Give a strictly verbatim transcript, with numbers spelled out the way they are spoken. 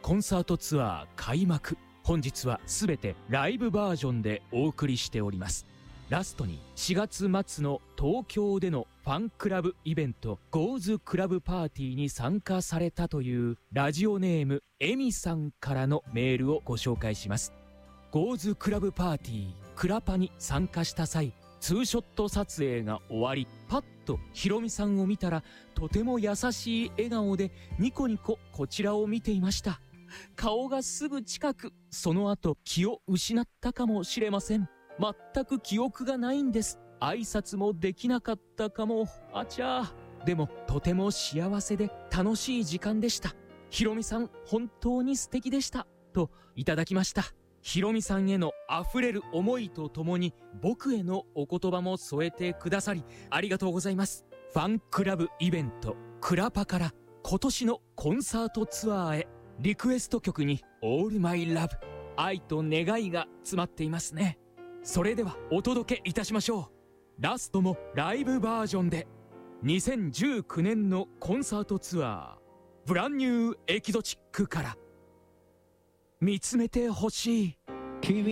コンサートツアー開幕。本日はすべてライブバージョンでお送りしております。ラストにしがつ末の東京でのファンクラブイベントゴーズクラブパーティーに参加されたというラジオネームエミさんからのメールをご紹介します。ゴーズクラブパーティークラパに参加した際、ツーショット撮影が終わり、パッとヒロミさんを見たら、とても優しい笑顔でニコニコこちらを見ていました。顔がすぐ近く、その後気を失ったかもしれません。全く記憶がないんです。挨拶もできなかったかも。あちゃー。でもとても幸せで楽しい時間でした。ヒロミさん本当に素敵でした。といただきました。ヒロミさんへの溢れる思いとともに僕へのお言葉も添えてくださりありがとうございます。ファンクラブイベントクラパから今年のコンサートツアーへ、リクエスト曲に All My Love、 愛と願いが詰まっていますね。それではお届けいたしましょう。ラストもライブバージョンで、にせんじゅうきゅうねんのコンサートツアーブランニューエキゾチックから見つめてほしい。君